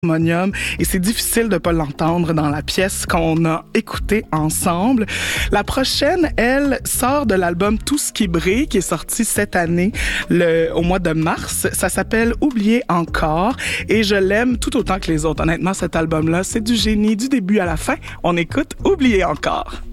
harmonium et c'est difficile de pas l'entendre dans la pièce qu'on a écoutée ensemble. La prochaine, elle, sort de l'album Tout ce qui brille qui est sorti cette année au mois de mars. Ça s'appelle Oublier encore et je l'aime tout autant que les autres. Honnêtement, cet album-là, c'est du génie du début à la fin. On écoute Oublier encore.